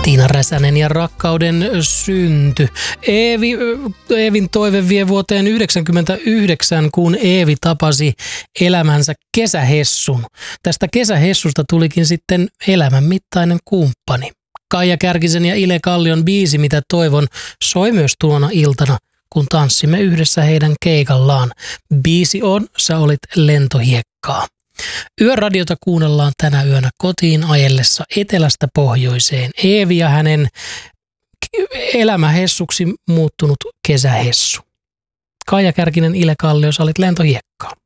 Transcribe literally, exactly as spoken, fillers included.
Tiina Räsänen ja Rakkauden synty. Eevi, Eevin toive vie vuoteen yhdeksänkymmentäyhdeksän, kun Eevi tapasi elämänsä kesähessun. Tästä kesähessusta tulikin sitten elämän mittainen kumppani. Kaija Kärkisen ja Ile Kallion biisi Mitä toivon soi myös tuona iltana, kun tanssimme yhdessä heidän keikallaan. Biisi on Sä olit lentohiekkaa. Yöradiota kuunnellaan tänä yönä kotiin ajellessa etelästä pohjoiseen. Eevi ja hänen elämähessuksi muuttunut kesähessu. Kaija Kärkinen, Ile Kallio, sä olit lentohiekkaa.